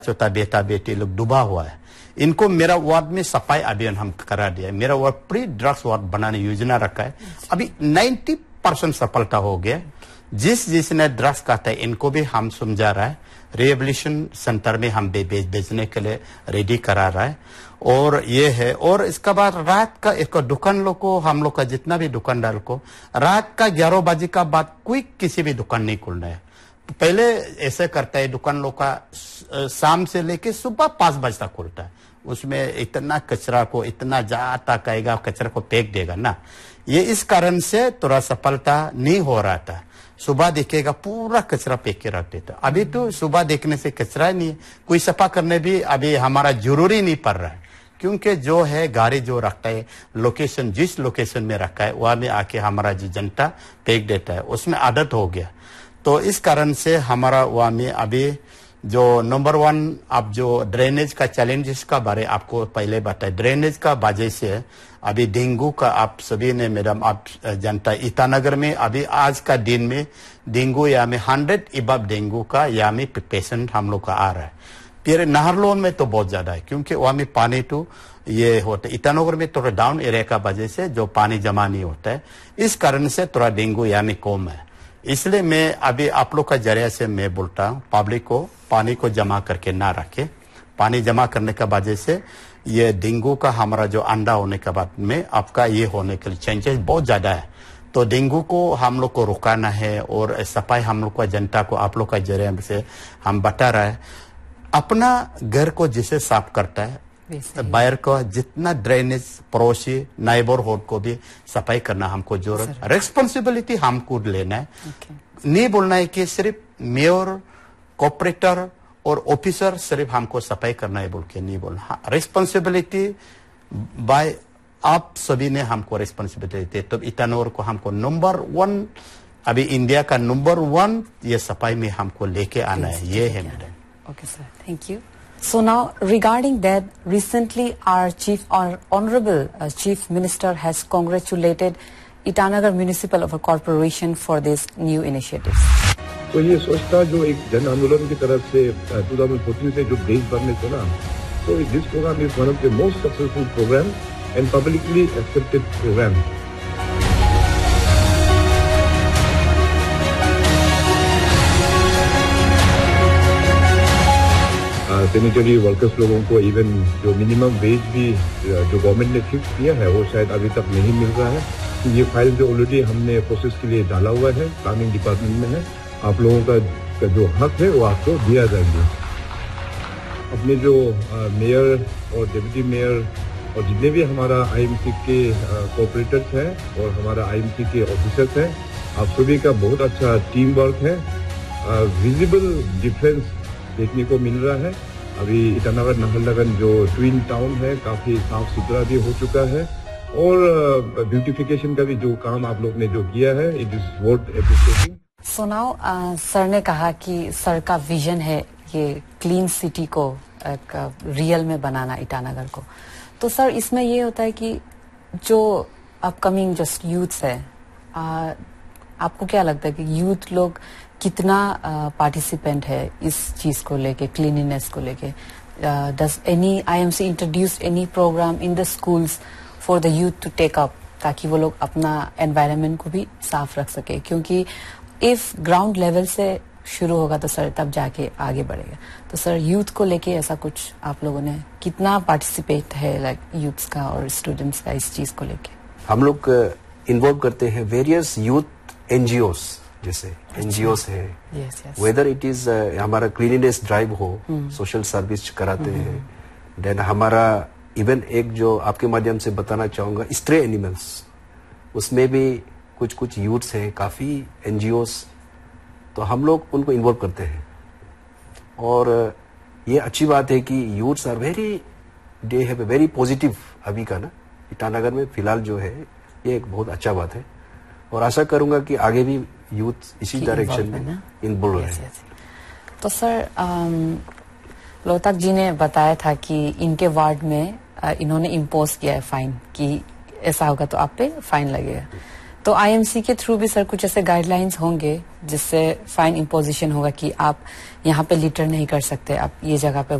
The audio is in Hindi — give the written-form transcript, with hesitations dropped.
छोटा बेटा बेटी लोग डूबा हुआ है। इनको मेरा वार्ड में सफाई अभियान हम करा दिया है। मेरा वार्ड प्री ड्रग्स वार्ड बनाने योजना रखा है। अभी 90% सफलता हो गया। जिसने ड्रग्स खाता है इनको भी हम समझा रहा है। रिहेबिलिटेशन सेंटर में हम बेचने के लिए रेडी करा रहा है। और ये है। और इसके बाद रात का एक दुकान लोग को हम लोग का जितना भी दुकानदार को रात का 11 बजे का बाद कोई किसी भी दुकान नहीं खुलना है। पहले ऐसे करता है दुकान लोग का शाम से लेके सुबह 5 बजे तक खुलता है। उसमें इतना कचरा को इतना जाता कहेगा कचरा को फेंक देगा ना। ये इस कारण से थोड़ा सफलता नहीं हो रहा था। सुबह देखेगा पूरा कचरा फेंक के रख देता। अभी तो सुबह देखने से कचरा ही नहीं है। कोई सफा करने भी अभी हमारा जरूरी नहीं पड़ रहा है। क्योंकि जो है गाड़ी जो रखता है लोकेशन जिस लोकेशन में रखा है वहां में आके हमारा जो जनता फेंक देता है। उसमें आदत हो गया। तो इस कारण से हमारा वहां में अभी जो नंबर 1 अब जो ड्रेनेज का चैलेंजेस का बारे आपको पहले बताया। ड्रेनेज का वजह से अभी डेंगू का आप सभी ने मैडम आप जनता ईटानगर में अभी आज का दिन में डेंगू या में 100 इबब डेंगू का या में पेशेंट हम लोग का आ रहा है। फिर नाहरलोन में तो बहुत ज्यादा है क्योंकि वहां में पानी तो ये होता है। ईटानगर में थोड़ा डाउन एरिया का वजह से जो पानी जमा नहीं होता है इस कारण से थोड़ा डेंगू या में कम है। इसलिए मैं अभी आप लोग का जरिया से मैं बोलता हूँ पब्लिक को पानी को जमा करके ना रखे। पानी जमा करने का वजह से ये डेंगू का हमारा जो अंडा होने के बाद में आपका ये होने के लिए चांसेस बहुत ज्यादा है। तो डेंगू को हम लोग को रुकाना है और सफाई हम लोग का जनता को आप लोग का जरिया से हम बता रहा है। अपना घर को जिसे साफ करता है बाहर का जितना ड्रेनेज पड़ोसी नाइबरहुड को भी सफाई करना हमको जरूरत रिस्पॉन्सिबिलिटी हमको लेना है। नहीं बोलना है कि सिर्फ मेयर कॉर्पोरेटर और ऑफिसर सिर्फ हमको सफाई करना है बोल के नहीं बोलना। रिस्पॉन्सिबिलिटी बाय आप सभी ने हमको रिस्पॉन्सिबिलिटी। तो ईटानगर को हमको नंबर 1 अभी इंडिया का नंबर 1 ये सफाई में हमको लेके आना है। ये है madam. Okay, sir. Thank you. So now, regarding that, recently our Honorable Chief Minister has congratulated Itanagar Municipal Corporation for this new initiatives. तो ये सोचता जो एक जन आंदोलन की तरफ से 2014 से जो देश भर में चला, तो this programme is one of the most successful programme and publicly accepted programme. Sanitary workers लोगों को इवन जो मिनिमम वेज भी जो गवर्नमेंट ने फिक्स किया है वो शायद अभी तक नहीं मिल रहा है। तो ये फाइल जो ऑलरेडी हमने प्रोसेस के लिए डाला हुआ है प्लानिंग डिपार्टमेंट में है। आप लोगों का जो हक है वो आपको दिया जाएगा। अपने जो मेयर और डिप्टी मेयर और जितने भी हमारा आईएमसी के कोऑपरेटर्स हैं और हमारा आईएमसी के ऑफिसर्स हैं, आप सभी का बहुत अच्छा टीम वर्क है। विजिबल डिफरेंस देखने को मिल रहा है। अभी ईटानगर नाहरलगुन जो ट्विन टाउन है काफी साफ सुथरा भी हो चुका है और ब्यूटिफिकेशन का भी जो काम आप लोग ने जो किया है it is worth appreciating. So now sir ने कहा कि सर का विजन है ये क्लीन सिटी को एक रियल में बनाना ईटानगर को। तो सर इसमें ये होता है कि जो अपकमिंग जो यूथ्स है आपको क्या लगता है कि यूथ लोग कितना पार्टिसिपेंट है इस चीज को लेके क्लीनिनेस को लेके? Does any IMC introduce any programme in the schools for the youth to take up ताकि वो लोग अपना एनवायरनमेंट को भी साफ रख सके? क्योंकि इफ ग्राउंड लेवल से शुरू होगा तो सर तब जाके आगे बढ़ेगा। तो सर यूथ को लेके ऐसा कुछ आप लोगों ने कितना पार्टिसिपेट है लाइक यूथ्स का और स्टूडेंट्स का इस चीज को लेके? हम लोग इन्वॉल्व करते हैं वेरियस यूथ एनजीओस जैसे एनजीओस है। वेदर इट इज हमारा क्लीनिनेस ड्राइव हो सोशल सर्विस कराते हैं। देन हमारा इवन एक जो आपके माध्यम से बताना चाहूंगा स्ट्रे एनिमल्स उसमें भी कुछ यूथ्स हैं काफी एनजीओस। तो हम लोग उनको इन्वॉल्व करते हैं और ये अच्छी बात है कि youths are they have a very positive अभी का ना ईटानगर में फिलहाल जो है ये एक बहुत अच्छा बात है और आशा करूंगा कि आगे भी यूथ इसी डायरेक्शन में इन्वॉल्व रहे। तो सर लोहताक जी ने बताया था कि इनके वार्ड में इन्होंने इम्पोज किया है फाइन कि ऐसा होगा तो आप पे फाइन लगेगा। तो आईएमसी के थ्रू भी सर कुछ ऐसे गाइडलाइंस होंगे जिससे फाइन इम्पोजिशन होगा कि आप यहाँ पे लिटर नहीं कर सकते, आप ये जगह पे